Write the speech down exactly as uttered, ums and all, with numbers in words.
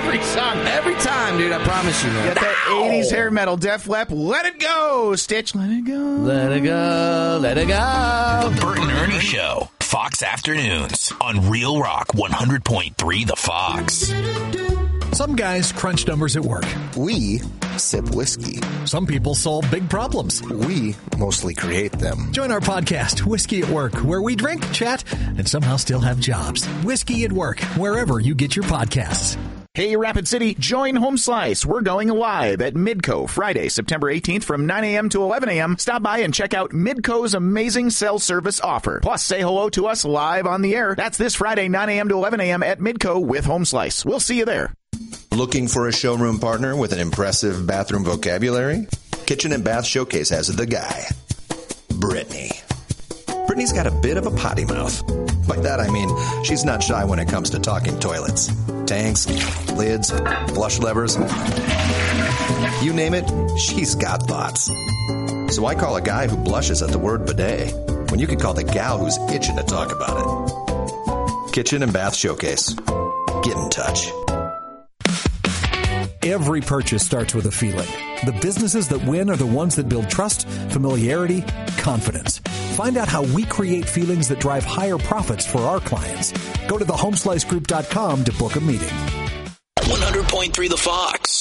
every song. Every time, dude, I promise you, man. Got that eighties hair metal Def Leppard. Let it go, Stitch. Let it go. Let it go. Let it go. The Bert and Ernie Show. Fox Afternoons on Real Rock one hundred point three The Fox. Some guys crunch numbers at work. We sip whiskey. Some people solve big problems. We mostly create them. Join our podcast, Whiskey at Work, where we drink, chat, and somehow still have jobs. Whiskey at Work, wherever you get your podcasts. Hey, Rapid City, join Home Slice. We're going live at Midco Friday, September eighteenth from nine a.m. to eleven a.m. Stop by and check out Midco's amazing cell service offer. Plus, say hello to us live on the air. That's this Friday, nine a.m. to eleven a.m. at Midco with Home Slice. We'll see you there. Looking for a showroom partner with an impressive bathroom vocabulary? Kitchen and Bath Showcase has the guy, Brittany. Brittany's got a bit of a potty mouth. By that I mean she's not shy when it comes to talking toilets. Tanks, lids, flush levers. You name it, she's got thoughts. So I call a guy who blushes at the word bidet when you could call the gal who's itching to talk about it. Kitchen and Bath Showcase. Get in touch. Every purchase starts with a feeling. The businesses that win are the ones that build trust, familiarity, confidence. Find out how we create feelings that drive higher profits for our clients. Go to the home slice group dot com to book a meeting. one hundred point three The Fox.